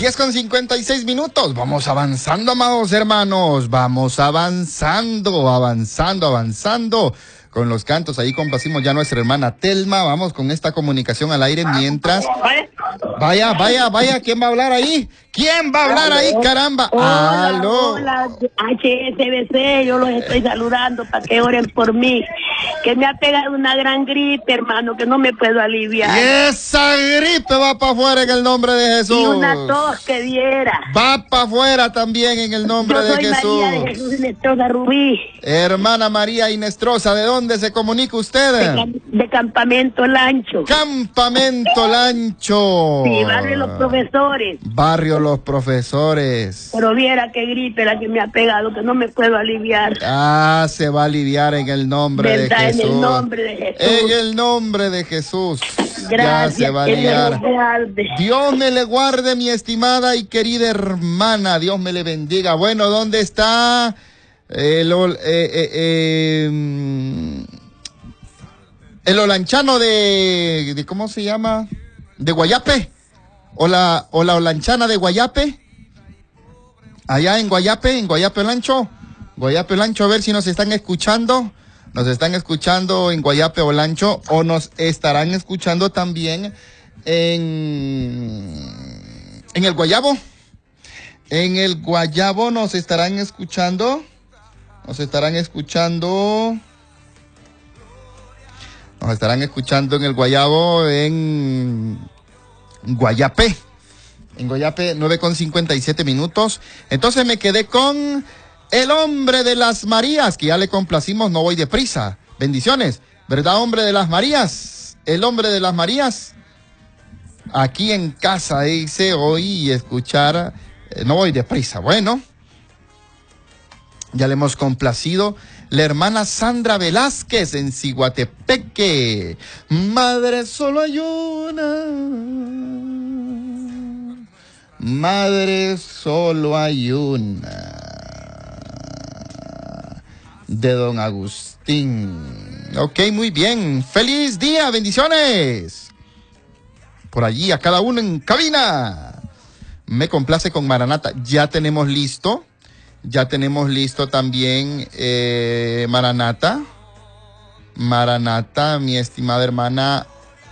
10:56. Vamos avanzando, amados hermanos. Vamos avanzando. Con los cantos, ahí complacimos ya a nuestra hermana Telma. Vamos con esta comunicación al aire mientras... Vaya, ¿quién va a hablar ahí? Caramba? ¡Aló! Hola, HSBC, yo los estoy saludando para que oren por mí. Que me ha pegado una gran gripe, hermano, que no me puedo aliviar. Y esa gripe va para afuera en el nombre de Jesús. Y una tos que diera. Va para afuera también en el nombre de Jesús. Yo soy María de Jesús Inestrosa Rubí. Hermana María Inestrosa, ¿de dónde se comunica usted? De Campamento Lancho. Campamento Lancho. Sí, Barrio Los Profesores. Barrio Los Profesores. Pero viera qué gripe la que me ha pegado, que no me puedo aliviar. Se va a aliviar en el nombre de Jesús. En el nombre de Jesús. En el nombre de Jesús. Gracias. Ya se va a aliviar. Dios me le guarde, mi estimada y querida hermana. Dios me le bendiga. Bueno, ¿dónde está el olanchano de ¿cómo se llama? De Guayape. O la olanchana de Guayape. Allá en Guayape Lancho. Guayape Lancho, a ver si nos están escuchando. Nos están escuchando en Guayape Olancho o nos estarán escuchando también en el Guayabo. En el Guayabo nos estarán escuchando. Nos estarán escuchando en el Guayabo, en Guayape. En Guayape, 9:57. Entonces me quedé con el hombre de las Marías, que ya le complacimos, no voy deprisa. Bendiciones, ¿verdad, hombre de las Marías? El hombre de las Marías. Aquí en casa dice oír y escuchar, no voy deprisa. Bueno, ya le hemos complacido. La hermana Sandra Velázquez en Ciguatepeque. Madre solo hay una. Madre solo hay una. De don Agustín. Ok, muy bien. Feliz día, bendiciones. Por allí a cada uno en cabina. Me complace con Maranata. Ya tenemos listo también Maranata, mi estimada hermana.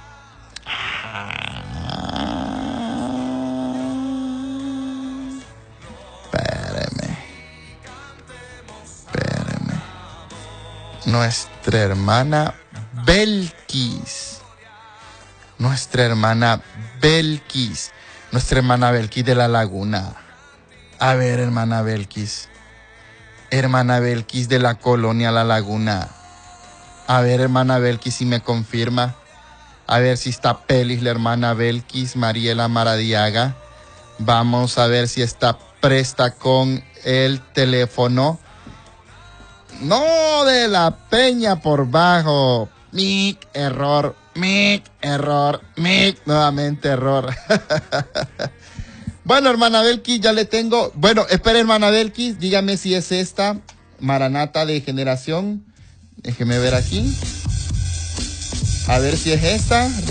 Espéreme. Nuestra hermana Belkis. Nuestra hermana Belkis de la Laguna. A ver, hermana Belkis de la colonia La Laguna. A ver, hermana Belkis, si me confirma. A ver si está pelis la hermana Belkis, Mariela Maradiaga. Vamos a ver si está presta con el teléfono. No, de la Peña por bajo. Error. Nuevamente error. Bueno, hermana Belkis, ya le tengo. Bueno, espere, hermana Belkis, dígame si es esta Maranata de generación. Déjeme ver aquí. A ver si es esta.